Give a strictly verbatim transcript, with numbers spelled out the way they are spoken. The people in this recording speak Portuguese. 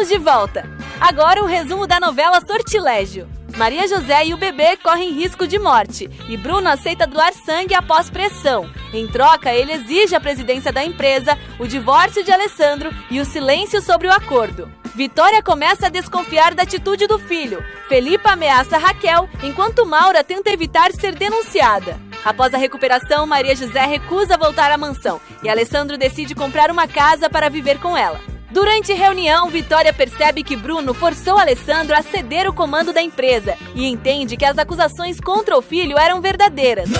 Estamos de volta! Agora o resumo da novela Sortilégio. Maria José e o bebê correm risco de morte e Bruno aceita doar sangue após pressão. Em troca, ele exige a presidência da empresa, o divórcio de Alessandro e o silêncio sobre o acordo. Vitória começa a desconfiar da atitude do filho. Felipa ameaça Raquel, enquanto Maura tenta evitar ser denunciada. Após a recuperação, Maria José recusa voltar à mansão e Alessandro decide comprar uma casa para viver com ela. Durante reunião, Vitória percebe que Bruno forçou Alessandro a ceder o comando da empresa e entende que as acusações contra o filho eram verdadeiras.